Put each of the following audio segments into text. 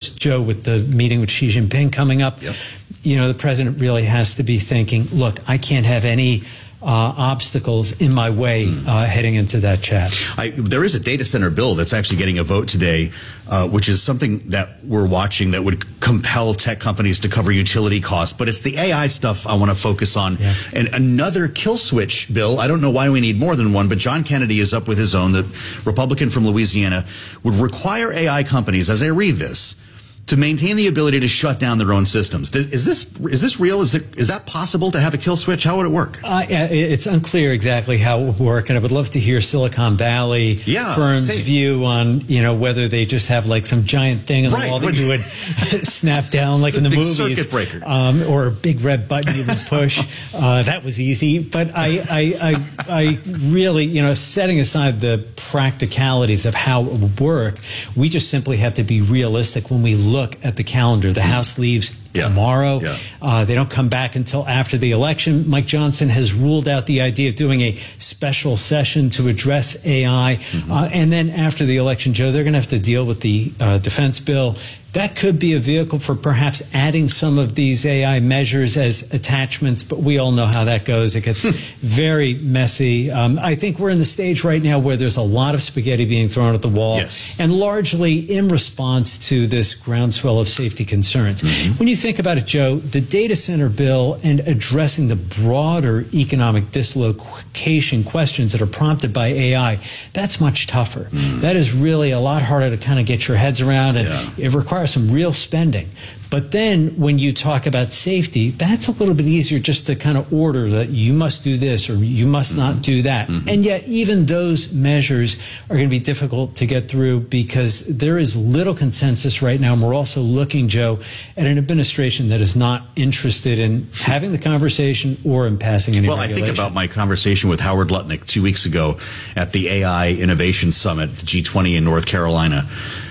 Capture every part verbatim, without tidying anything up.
course, Joe, with the meeting with Xi Jinping coming up, yep. you know, the president really has to be thinking, look, I can't have any Uh, obstacles in my way uh, heading into that chat. I, there is a data center bill that's actually getting a vote today, uh, which is something that we're watching that would compel tech companies to cover utility costs. But it's the A I stuff I want to focus on. Yeah. And another kill switch bill. I don't know why we need more than one, but John Kennedy is up with his own. The Republican from Louisiana would require A I companies, as I read this, to maintain the ability to shut down their own systems. Is this is this real? Is, it, is that possible to have a kill switch? How would it work? Uh, it's unclear exactly how it would work, and I would love to hear Silicon Valley yeah, firms' same. view on, you know, whether they just have like some giant thing on the right. wall that you would snap down like in the big movies, circuit breaker, um, or a big red button you would push. uh, that was easy, but I, I, I, I really, you know, setting aside the practicalities of how it would work, we just simply have to be realistic when we look at the calendar. The House leaves yeah. tomorrow. Yeah. Uh, they don't come back until after the election. Mike Johnson has ruled out the idea of doing a special session to address A I. Mm-hmm. Uh, and then after the election, Joe, they're going to have to deal with the uh, defense bill. That could be a vehicle for perhaps adding some of these A I measures as attachments, but we all know how that goes. It gets very messy. Um, I think we're in the stage right now where there's a lot of spaghetti being thrown at the wall, yes. and largely in response to this groundswell of safety concerns. Mm-hmm. When you think about it, Joe, the data center bill and addressing the broader economic dislocation questions that are prompted by A I, that's much tougher. Mm. That is really a lot harder to kind of get your heads around, and yeah. it requires some real spending. But then when you talk about safety, that's a little bit easier just to kind of order that you must do this or you must mm-hmm. not do that. Mm-hmm. And yet even those measures are going to be difficult to get through because there is little consensus right now. And we're also looking, Joe, at an administration that is not interested in having the conversation or in passing any well, regulation. I think about my conversation with Howard Lutnick two weeks ago at the A I Innovation Summit, the G twenty in North Carolina.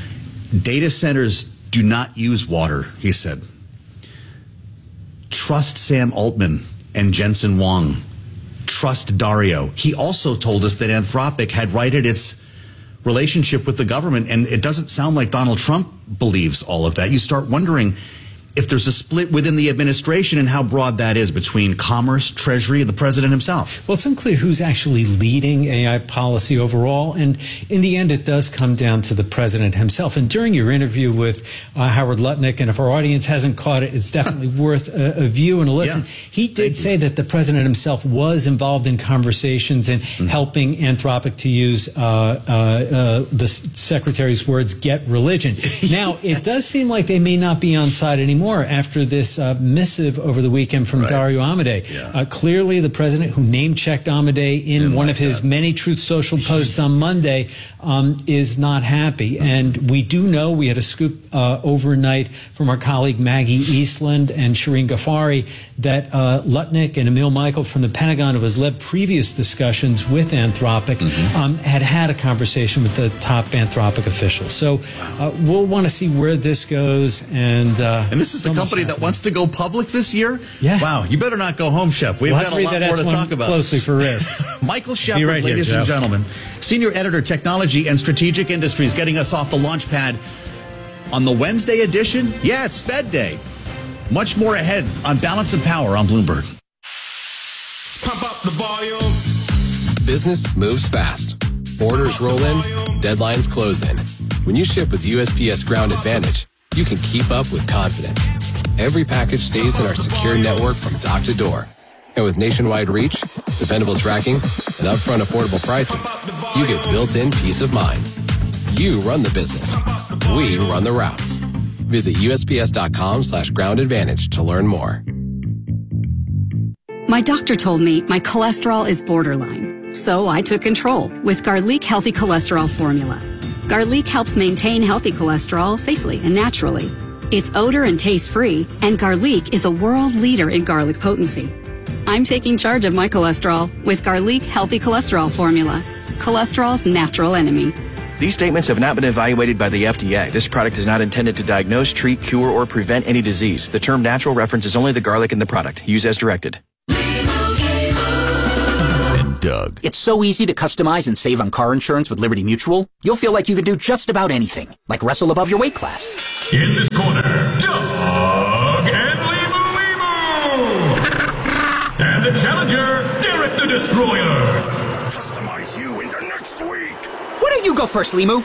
Data centers do not use water, he said. Trust Sam Altman and Jensen Huang. Trust Dario. He also told us that Anthropic had righted its relationship with the government, and it doesn't sound like Donald Trump believes all of that. You start wondering if there's a split within the administration and how broad that is between Commerce, Treasury, and the president himself. Well, it's unclear who's actually leading A I policy overall, and in the end, it does come down to the president himself. And during your interview with uh, Howard Lutnick, and if our audience hasn't caught it, it's definitely worth a, a view and a listen. Yeah. He did say that the president himself was involved in conversations and mm-hmm. helping Anthropic, to use uh, uh, uh, the secretary's words, get religion. Now, yes. it does seem like they may not be on side anymore. More after this uh, missive over the weekend from right. Dario Amodei. Yeah. Uh, clearly, the president, who name-checked Amodei in Didn't one like of his that. many Truth Social posts on Monday, um, is not happy. Mm-hmm. And we do know, we had a scoop uh, overnight from our colleague Maggie Eastland and Shireen Ghaffari, that uh, Lutnick and Emil Michael from the Pentagon, who has led previous discussions with Anthropic, mm-hmm. um, had had a conversation with the top Anthropic officials. So uh, we'll want to see where this goes. And, uh, and this is a company that wants to go public this year? Yeah. Wow, you better not go home, Shep. We've we'll got a lot more to talk about. Closely for risks. Michael Shepard, right ladies here, and gentlemen, Senior Editor, Technology and Strategic Industries, getting us off the launch pad on the Wednesday edition. Yeah, it's Fed Day. Much more ahead on Balance and Power on Bloomberg. Pump up the volume. Business moves fast. Orders roll in, deadlines close in. When you ship with U S P S Ground Advantage, you can keep up with confidence. Every package stays in our secure network from dock to door. And with nationwide reach, dependable tracking, and upfront affordable pricing, you get built-in peace of mind. You run the business. We run the routes. Visit U S P S dot com slash ground advantage to learn more. My doctor told me my cholesterol is borderline, so I took control with Garlic Healthy Cholesterol Formula. Garlic helps maintain healthy cholesterol safely and naturally. It's odor and taste-free, and Garlic is a world leader in garlic potency. I'm taking charge of my cholesterol with Garlic Healthy Cholesterol Formula, cholesterol's natural enemy. These statements have not been evaluated by the F D A. This product is not intended to diagnose, treat, cure, or prevent any disease. The term natural references only the garlic in the product. Use as directed. And Doug. It's so easy to customize and save on car insurance with Liberty Mutual. You'll feel like you can do just about anything, like wrestle above your weight class. In this winner, Doug and Limu Limu. And the challenger, Derek the Destroyer. Customize you into next week. Why don't you go first, Limu?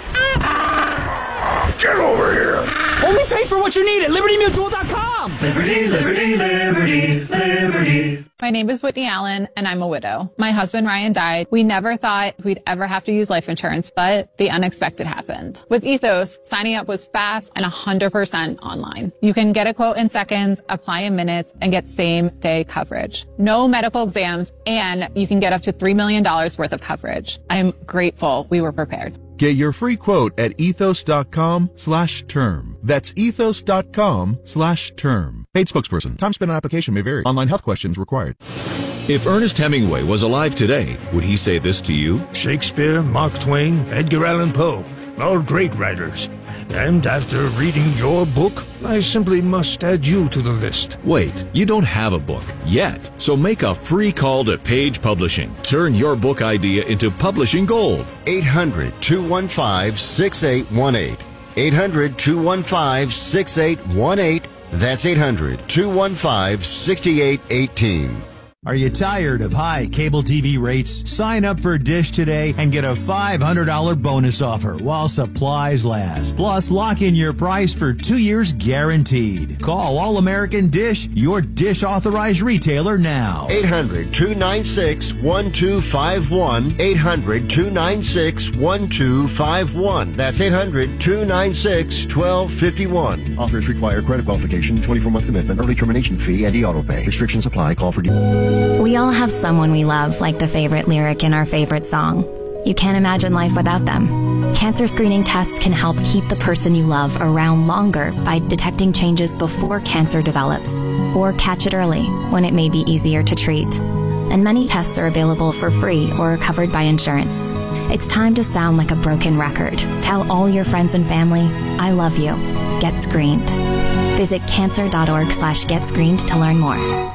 Get over here. Only pay for what you need at Liberty Mutual dot com. Liberty, Liberty, Liberty, Liberty. My name is Whitney Allen, and I'm a widow. My husband, Ryan, died. We never thought we'd ever have to use life insurance, but the unexpected happened. With Ethos, signing up was fast and one hundred percent online. You can get a quote in seconds, apply in minutes, and get same-day coverage. No medical exams, and you can get up to three million dollars worth of coverage. I am grateful we were prepared. Get your free quote at ethos.com slash term. That's ethos.com slash term. Paid spokesperson. Time spent on application may vary. Online health questions required. If Ernest Hemingway was alive today, would he say this to you? Shakespeare, Mark Twain, Edgar Allan Poe, all great writers. And after reading your book, I simply must add you to the list. Wait, you don't have a book yet. So make a free call to Page Publishing. Turn your book idea into publishing gold. eight hundred, two one five, six eight one eight. eight hundred, two one five, six eight one eight. That's eight hundred, two one five, six eight one eight. Are you tired of high cable T V rates? Sign up for Dish today and get a five hundred dollars bonus offer while supplies last. Plus, lock in your price for two years guaranteed. Call All American Dish, your Dish authorized retailer now. eight hundred, two nine six, one two five one. eight hundred, two nine six, one two five one. That's eight hundred, two nine six, one two five one. Offers require credit qualification, twenty-four month commitment, early termination fee, and e-auto pay. Restrictions apply. Call for details. We all have someone we love, like the favorite lyric in our favorite song. You can't imagine life without them. Cancer screening tests can help keep the person you love around longer by detecting changes before cancer develops, or catch it early when it may be easier to treat. And many tests are available for free or covered by insurance. It's time to sound like a broken record. Tell all your friends and family, I love you. Get screened. Visit cancer.org slash get screened to learn more.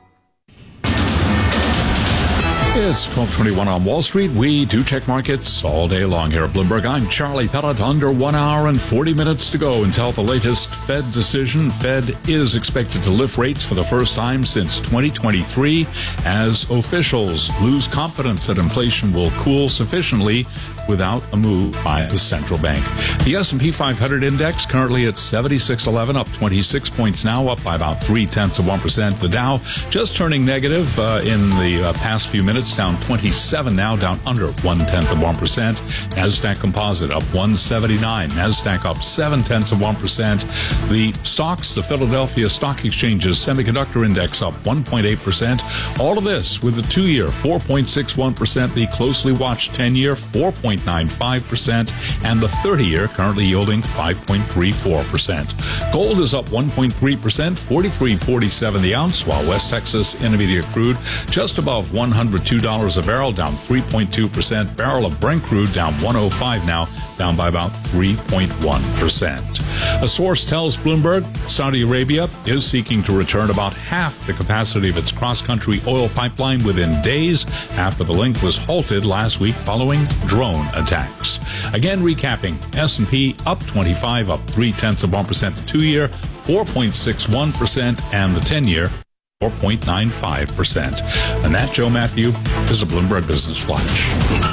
It's twelve twenty-one on Wall Street. We do tech markets all day long here at Bloomberg. I'm Charlie Pellet. Under one hour and forty minutes to go until the latest Fed decision. Fed is expected to lift rates for the first time since twenty twenty-three as officials lose confidence that inflation will cool sufficiently without a move by the central bank. The S and P five hundred index currently at seventy-six eleven, up twenty-six points now, up by about three-tenths of one percent. The Dow just turning negative uh, in the uh, past few minutes, down twenty-seven now, down under one-tenth of one percent. NASDAQ Composite up one seventy-nine. NASDAQ up seven-tenths of one percent. The stocks, the Philadelphia Stock Exchange's Semiconductor Index up one point eight percent. All of this with the two-year four point six one percent, the closely watched ten-year four point nine five percent, and the thirty-year currently yielding five point three four percent. Gold is up one point three percent, forty-three forty-seven the ounce, while West Texas Intermediate crude just above one hundred two dollars a barrel, down three point two percent. Barrel of Brent crude down one oh five now, down by about three point one percent. A source tells Bloomberg Saudi Arabia is seeking to return about half the capacity of its cross-country oil pipeline within days after the link was halted last week following drone attacks. Again, recapping, S and P up twenty-five, up three-tenths of one percent the two-year, four point six one percent, and the ten-year, four point nine five percent. And that, Joe Matthew, is a Bloomberg Business Flash.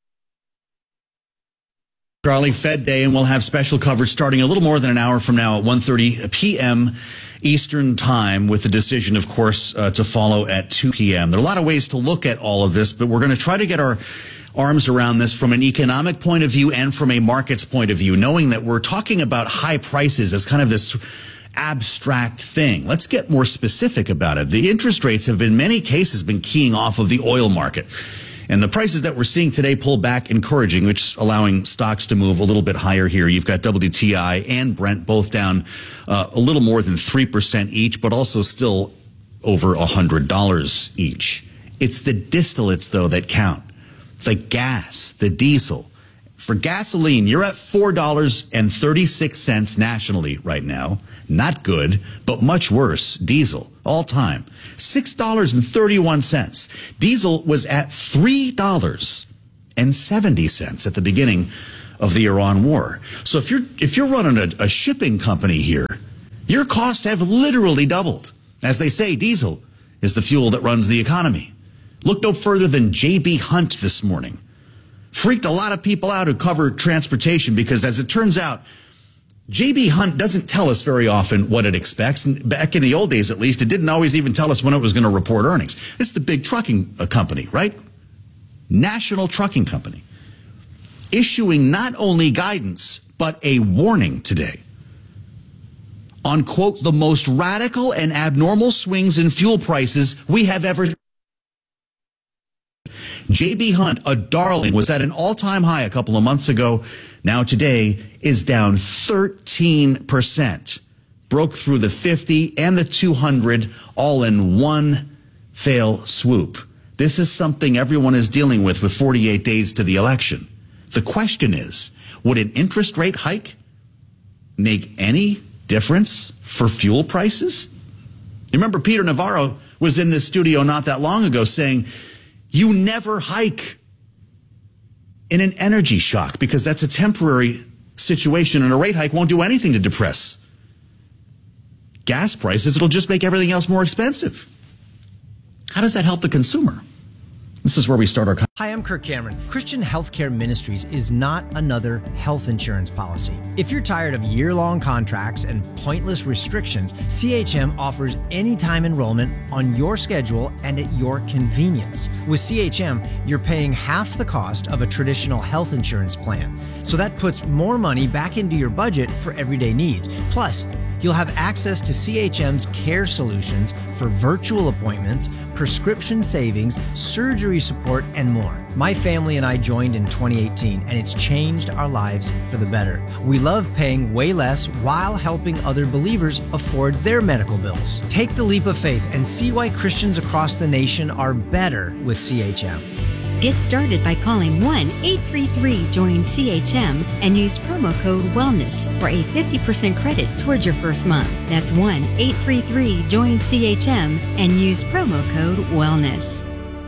Charlie, Fed Day, and we'll have special coverage starting a little more than an hour from now at one thirty p.m. Eastern Time, with the decision, of course, uh, to follow at two p.m. There are a lot of ways to look at all of this, but we're going to try to get our arms around this from an economic point of view and from a markets point of view, knowing that we're talking about high prices as kind of this abstract thing. Let's get more specific about it. The interest rates have, in many cases, been keying off of the oil market. And the prices that we're seeing today pull back encouraging, which is allowing stocks to move a little bit higher here. You've got W T I and Brent both down uh, a little more than three percent each, but also still over one hundred dollars each. It's the distillates, though, that count. The gas, the diesel. For gasoline, you're at four dollars and thirty-six cents nationally right now. Not good, but much worse. Diesel, all time, six dollars and thirty-one cents. Diesel was at three dollars and seventy cents at the beginning of the Iran war. So if you're if you're running a, a shipping company here, Your costs have literally doubled. As they say, diesel is the fuel that runs the economy. Look no further than J B. Hunt this morning. Freaked a lot of people out who cover transportation because, as it turns out, J B. Hunt doesn't tell us very often what it expects. And back in the old days, at least, it didn't always even tell us when it was going to report earnings. This is the big trucking uh, company, right? National Trucking Company. Issuing not only guidance, but a warning today on, quote, the most radical and abnormal swings in fuel prices we have ever. J B. Hunt, a darling, was at an all-time high a couple of months ago. Now today is down thirteen percent. Broke through the fifty and the two hundred all in one fell swoop. This is something everyone is dealing with with forty-eight days to the election. The question is, would an interest rate hike make any difference for fuel prices? You remember Peter Navarro was in this studio not that long ago saying, you never hike in an energy shock because that's a temporary situation, and a rate hike won't do anything to depress gas prices. It'll just make everything else more expensive. How does that help the consumer? This is where we start our conversation. Hi, I'm Kirk Cameron. Christian Healthcare Ministries is not another health insurance policy. If you're tired of year-long contracts and pointless restrictions, C H M offers anytime enrollment on your schedule and at your convenience. With C H M, you're paying half the cost of a traditional health insurance plan. So that puts more money back into your budget for everyday needs. Plus, you'll have access to C H M's care solutions for virtual appointments, prescription savings, surgery support, and more. My family and I joined in twenty eighteen, and it's changed our lives for the better. We love paying way less while helping other believers afford their medical bills. Take the leap of faith and see why Christians across the nation are better with C H M. Get started by calling one eight three three join C H M and use promo code WELLNESS for a fifty percent credit towards your first month. That's one eight three three join C H M and use promo code WELLNESS.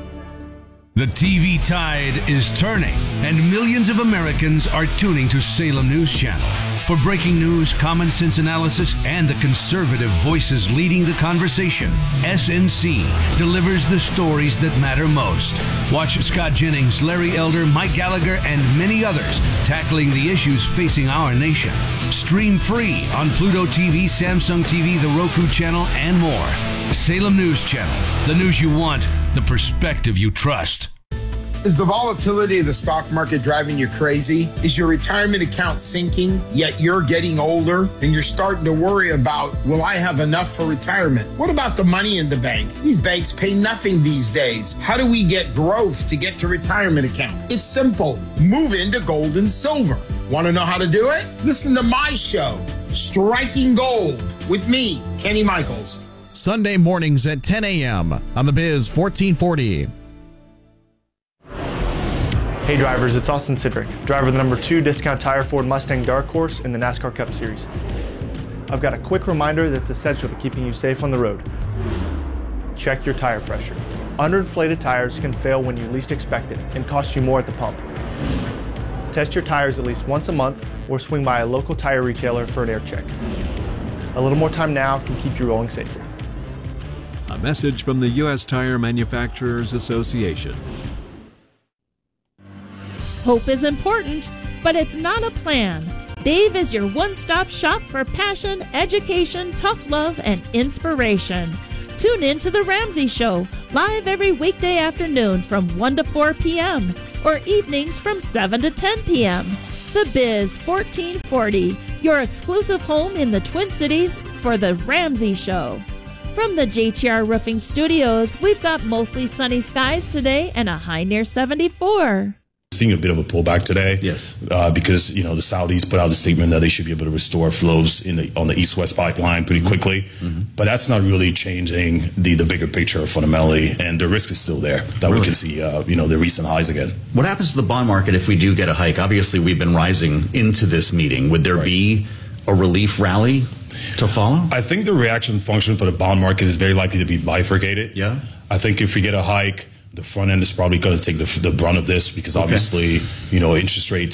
The T V tide is turning, and millions of Americans are tuning to Salem News Channel. For breaking news, common sense analysis, and the conservative voices leading the conversation, S N C delivers the stories that matter most. Watch Scott Jennings, Larry Elder, Mike Gallagher, and many others tackling the issues facing our nation. Stream free on Pluto T V, Samsung T V, the Roku channel, and more. Salem News Channel, the news you want, the perspective you trust. Is the volatility of the stock market driving you crazy? Is your retirement account sinking, yet you're getting older and you're starting to worry about, will I have enough for retirement? What about the money in the bank? These banks pay nothing these days. How do we get growth to get to retirement account? It's simple. Move into gold and silver. Want to know how to do it? Listen to my show, Striking Gold, with me, Kenny Michaels. Sunday mornings at ten a.m. on the Biz fourteen forty. Hey drivers, it's Austin Sidrick, driver of the number two Discount Tire Ford Mustang Dark Horse in the NASCAR Cup Series. I've got a quick reminder that's essential to keeping you safe on the road. Check your tire pressure. Underinflated tires can fail when you least expect it and cost you more at the pump. Test your tires at least once a month or swing by a local tire retailer for an air check. A little more time now can keep you rolling safely. A message from the U S Tire Manufacturers Association. Hope is important, but it's not a plan. Dave is your one-stop shop for passion, education, tough love, and inspiration. Tune in to The Ramsey Show, live every weekday afternoon from one to four p.m. or evenings from seven to ten p.m. The Biz fourteen forty, your exclusive home in the Twin Cities for The Ramsey Show. From the J T R Roofing Studios, we've got mostly sunny skies today and a high near seventy-four. Seeing a bit of a pullback today, yes, uh, because you know the Saudis put out a statement that they should be able to restore flows in the, on the East-West pipeline pretty quickly, mm-hmm. but that's not really changing the the bigger picture fundamentally, and the risk is still there that really? we can see, uh, you know, the recent highs again. What happens to the bond market if we do get a hike? Obviously, we've been rising into this meeting. Would there right. be a relief rally to follow? I think the reaction function for the bond market is very likely to be bifurcated. Yeah, I think if we get a hike, the front end is probably going to take the, the brunt of this because obviously, okay. you know, interest rates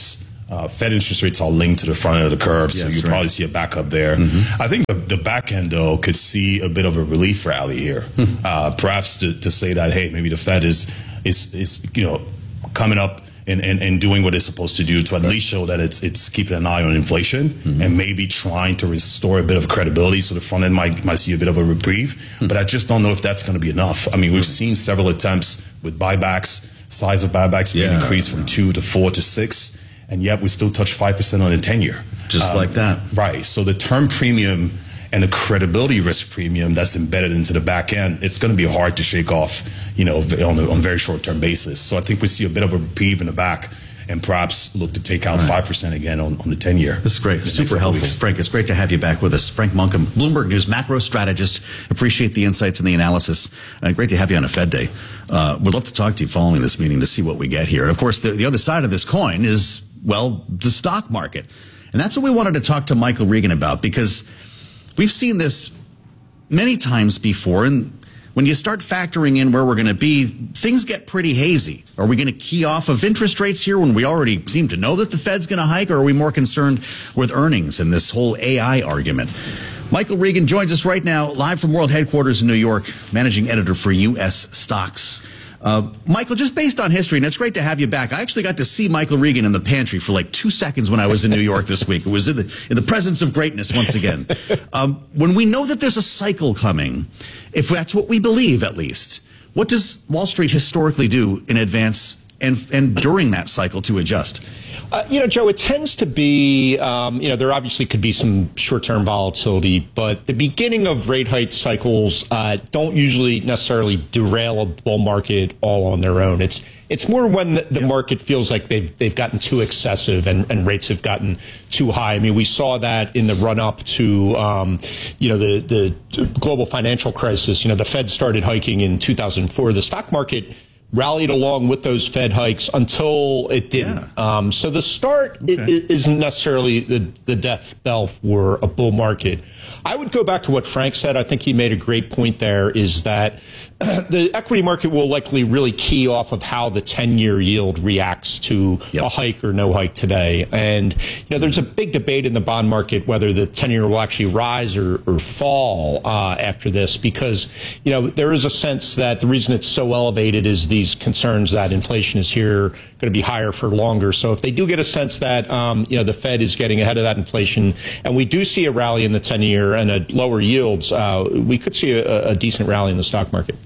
Uh, Fed interest rates are linked to the front end of the curve, so Yes, you'll right. probably see a backup there. Mm-hmm. I think the, the back end, though, could see a bit of a relief rally here. Hmm. uh, perhaps to, to say that, hey, maybe the Fed is, is, is you know, coming up and, and, and doing what it's supposed to do to at least show that it's it's keeping an eye on inflation Mm-hmm. and maybe trying to restore a bit of credibility so the front end might, might see a bit of a reprieve. Hmm. But I just don't know if that's going to be enough. I mean, we've seen several attempts with buybacks, size of buybacks being Yeah. increased from two to four to six, and yet we still touch five percent on the ten-year. Just Um, like that. Right. So the term premium and the credibility risk premium that's embedded into the back end, it's going to be hard to shake off, you know, on a, on a very short-term basis. So I think we see a bit of a reprieve in the back and perhaps look to take out five percent again on, on the ten-year. This is great. Super helpful. Frank, it's great to have you back with us. Frank Monkham, Bloomberg News macro strategist. Appreciate the insights and the analysis. Uh, great to have you on a Fed day. Uh, would love to talk to you following this meeting to see what we get here. And of course, the, the other side of this coin is, well, the stock market. And that's what we wanted to talk to Michael Regan about, because we've seen this many times before. And when you start factoring in where we're going to be, things get pretty hazy. Are we going to key off of interest rates here when we already seem to know that the Fed's going to hike, or are we more concerned with earnings and this whole A I argument? Michael Regan joins us right now, live from World Headquarters in New York, managing editor for U S Stocks. Uh, Michael, just based on history, and it's great to have you back. I actually got to see Michael Regan in the pantry for like two seconds when I was in New York this week. It was in the, in the presence of greatness once again. Um, when we know that there's a cycle coming, if that's what we believe at least, what does Wall Street historically do in advance and, and during that cycle to adjust? Uh, you know, Joe, it tends to be, um, you know, there obviously could be some short-term volatility, but the beginning of rate hike cycles uh, don't usually necessarily derail a bull market all on their own. It's it's more when the, the market feels like they've they've gotten too excessive and, and rates have gotten too high. I mean, we saw that in the run-up to, um, you know, the, the global financial crisis. You know, the Fed started hiking in two thousand four. The stock market rallied along with those Fed hikes until it didn't. Yeah. Um, so the start okay. i- isn't necessarily the, the death bell for a bull market. I would go back to what Frank said. I think he made a great point there, is that the equity market will likely really key off of how the ten-year yield reacts to yep. a hike or no hike today. And, you know, there's a big debate in the bond market whether the ten-year will actually rise or, or fall uh, after this, because, you know, there is a sense that the reason it's so elevated is these concerns that inflation is here, going to be higher for longer. So if they do get a sense that, um, you know, the Fed is getting ahead of that inflation, and we do see a rally in the ten-year and a lower yields, uh, we could see a, a decent rally in the stock market.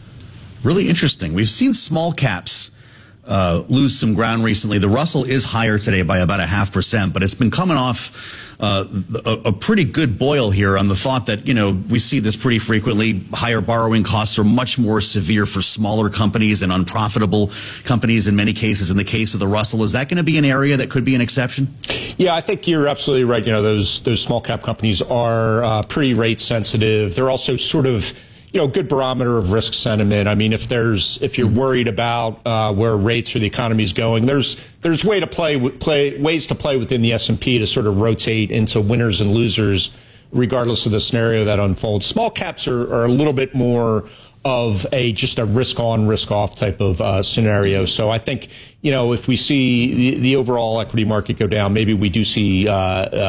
Really interesting. We've seen small caps uh, lose some ground recently. The Russell is higher today by about a half percent, but it's been coming off uh, a, a pretty good boil here on the thought that, you know, we see this pretty frequently. Higher borrowing costs are much more severe for smaller companies and unprofitable companies in many cases. In the case of the Russell, is that going to be an area that could be an exception? Yeah, I think you're absolutely right. You know, those those small cap companies are uh, pretty rate sensitive. They're also sort of, you know, good barometer of risk sentiment. I mean, if there's if you're worried about uh, where rates or the economy is going, there's there's way to play play ways to play within the S and P to sort of rotate into winners and losers, regardless of the scenario that unfolds. Small caps are, are a little bit more of a just a risk on, risk off type of uh, scenario. So I think, you know, if we see the, the overall equity market go down, maybe we do see uh,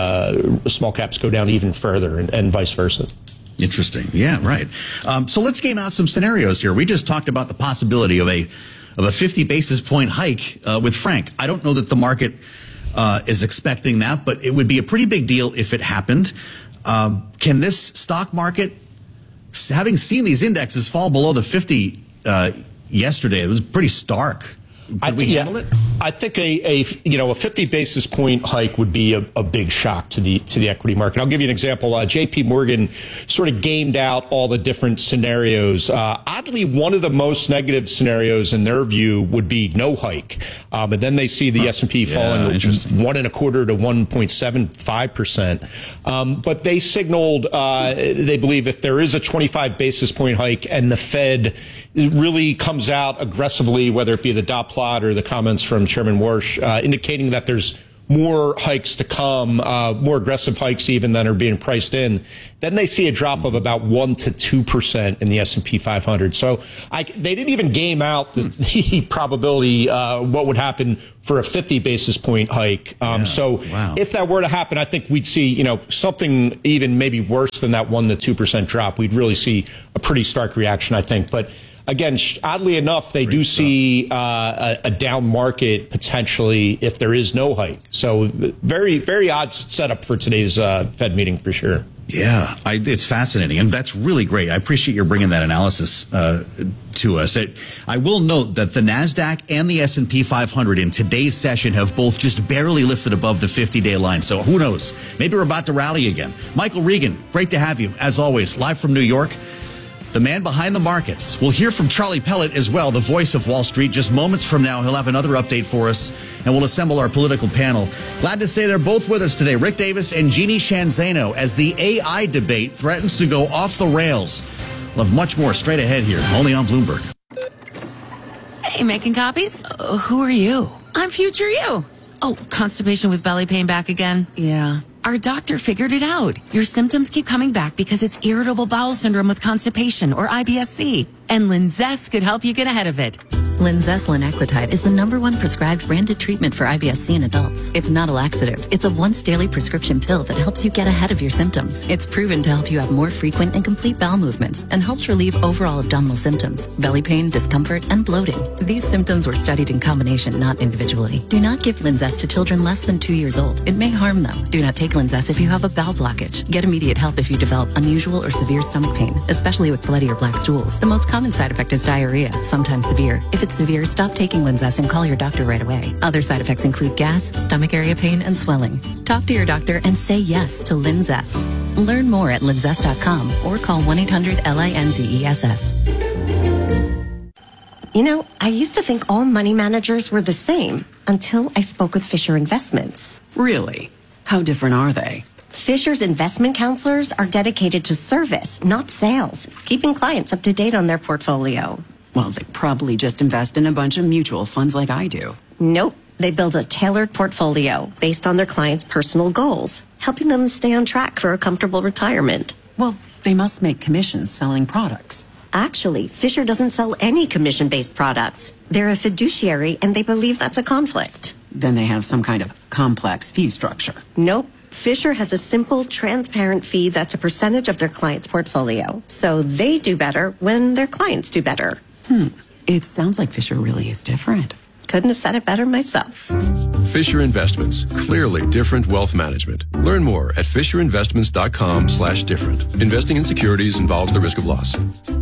uh, small caps go down even further, and, and vice versa. Interesting. Yeah, right. Um, so let's game out some scenarios here. We just talked about the possibility of a of a fifty basis point hike uh, with Frank. I don't know that the market uh, is expecting that, but it would be a pretty big deal if it happened. Uh, can this stock market, having seen these indexes fall below the fifty uh, yesterday, it was pretty stark. Could we handle it? I think a, a you know a fifty basis point hike would be a, a big shock to the to the equity market. I'll give you an example. Uh, J P Morgan sort of gamed out all the different scenarios. Uh, oddly, one of the most negative scenarios in their view would be no hike, um, and then they see the huh. S and P falling yeah, one and a quarter to one point seven five percent. Um, but they signaled uh, they believe if there is a twenty-five basis point hike and the Fed really comes out aggressively, whether it be the dot plot or the comments from Chairman Warsh, uh, indicating that there's more hikes to come, uh, more aggressive hikes even than are being priced in, then they see a drop of about one to two percent in the S and P five hundred. So I, they didn't even game out the, the probability, uh, what would happen for a fifty basis point hike. Um, Yeah, so wow. if that were to happen, I think we'd see, you know, something even maybe worse than that one to two percent drop. We'd really see a pretty stark reaction, I think. But again, oddly enough, they do see uh, a, a down market potentially if there is no hike. So very, very odd setup for today's uh, Fed meeting for sure. Yeah, I, it's fascinating, and that's really great. I appreciate your bringing that analysis uh, to us. It, I will note that the NASDAQ and the S and P five hundred in today's session have both just barely lifted above the fifty-day line, so who knows? Maybe we're about to rally again. Michael Regan, great to have you, as always, live from New York. The man behind the markets. We'll hear from Charlie Pellet as well, the voice of Wall Street. Just moments from now, he'll have another update for us, and we'll assemble our political panel. Glad to say they're both with us today, Rick Davis and Jeannie Shanzano, as the A I debate threatens to go off the rails. We'll have much more straight ahead here, only on Bloomberg. Hey, making copies? Uh, who are you? I'm future you. Oh, constipation with belly pain back again? Yeah. Our doctor figured it out. Your symptoms keep coming back because it's irritable bowel syndrome with constipation, or I B S C. And Linzess could help you get ahead of it. Linzess linaclotide is the number one prescribed branded treatment for I B S C in adults. It's not a laxative. It's a once daily prescription pill that helps you get ahead of your symptoms. It's proven to help you have more frequent and complete bowel movements and helps relieve overall abdominal symptoms, belly pain, discomfort, and bloating. These symptoms were studied in combination, not individually. Do not give Linzess to children less than two years old. It may harm them. Do not take Linzess if you have a bowel blockage. Get immediate help if you develop unusual or severe stomach pain, especially with bloody or black stools. The most common side effect is diarrhea, sometimes severe. If it's severe, stop taking Linzess and call your doctor right away. Other side effects include gas, stomach area pain, and swelling. Talk to your doctor and say yes to Linzess. Learn more at linzess dot com or call one eight hundred L I N Z E S S. You know, I used to think all money managers were the same until I spoke with Fisher Investments. Really? How different are they? Fisher's investment counselors are dedicated to service, not sales, keeping clients up to date on their portfolio. Well, they probably just invest in a bunch of mutual funds like I do. Nope. They build a tailored portfolio based on their clients' personal goals, helping them stay on track for a comfortable retirement. Well, they must make commissions selling products. Actually, Fisher doesn't sell any commission-based products. They're a fiduciary, and they believe that's a conflict. Then they have some kind of complex fee structure. Nope. Fisher has a simple, transparent fee that's a percentage of their client's portfolio. So they do better when their clients do better. Hmm. It sounds like Fisher really is different. Couldn't have said it better myself. Fisher Investments. Clearly different wealth management. Learn more at fisher investments dot com slash different. Investing in securities involves the risk of loss.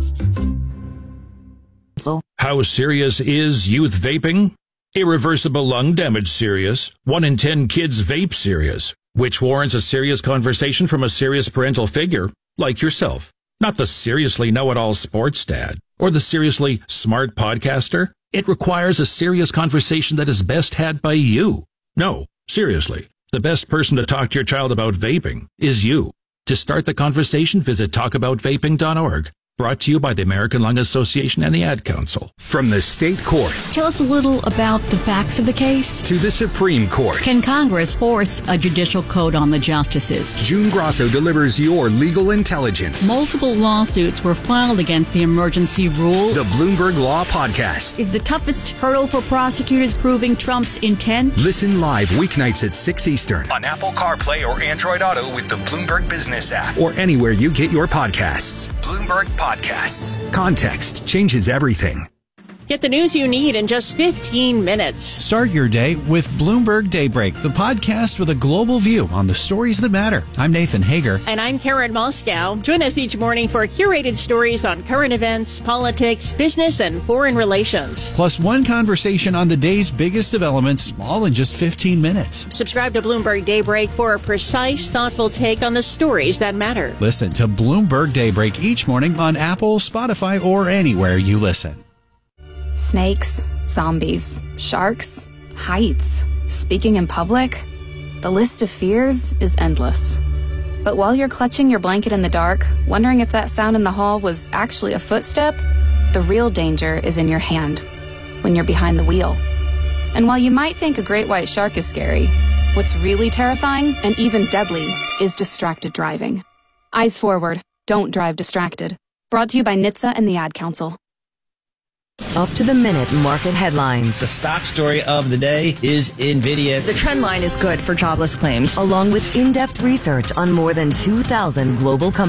How serious is youth vaping? Irreversible lung damage serious. One in ten kids vape serious. Which warrants a serious conversation from a serious parental figure, like yourself. Not the seriously know-it-all sports dad, or the seriously smart podcaster. It requires a serious conversation that is best had by you. No, seriously, the best person to talk to your child about vaping is you. To start the conversation, visit talk about vaping dot org. Brought to you by the American Lung Association and the Ad Council. From the state courts. Tell us a little about the facts of the case. To the Supreme Court. Can Congress force a judicial code on the justices? June Grosso delivers your legal intelligence. Multiple lawsuits were filed against the emergency rule. The Bloomberg Law Podcast. Is the toughest hurdle for prosecutors proving Trump's intent? Listen live weeknights at six Eastern. On Apple CarPlay or Android Auto with the Bloomberg Business app. Or anywhere you get your podcasts. Bloomberg Podcasts. Context changes everything. Get the news you need in just fifteen minutes. Start your day with Bloomberg Daybreak, the podcast with a global view on the stories that matter. I'm Nathan Hager. And I'm Karen Moscow. Join us each morning for curated stories on current events, politics, business, and foreign relations. Plus one conversation on the day's biggest developments, all in just fifteen minutes. Subscribe to Bloomberg Daybreak for a precise, thoughtful take on the stories that matter. Listen to Bloomberg Daybreak each morning on Apple, Spotify, or anywhere you listen. Snakes, zombies, sharks, heights, speaking in public. The list of fears is endless. But while you're clutching your blanket in the dark, wondering if that sound in the hall was actually a footstep, the real danger is in your hand, when you're behind the wheel. And while you might think a great white shark is scary, What's really terrifying and even deadly is distracted driving. Eyes forward. Don't drive distracted. Brought to you by N H T S A and the Ad Council. Up to the minute market headlines. The stock story of the day is NVIDIA. The trend line is good for jobless claims, along with in-depth research on more than two thousand global companies.